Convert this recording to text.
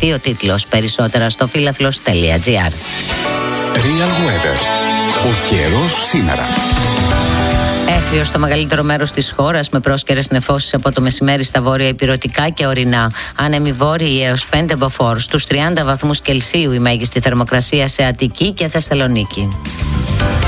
ο τίτλος. Περισσότερα στο φίλαθλος.gr. Real Weather. Ο καιρός σήμερα. Έθριος στο μεγαλύτερο μέρος της χώρας με πρόσκαιρες νεφώσεις από το μεσημέρι στα βόρεια ηπειρωτικά και ορεινά. Άνεμοι βόρειοι έως 5 μποφόρ. Στους 30 βαθμούς Κελσίου η μέγιστη θερμοκρασία σε Αττική και Θεσσαλονίκη.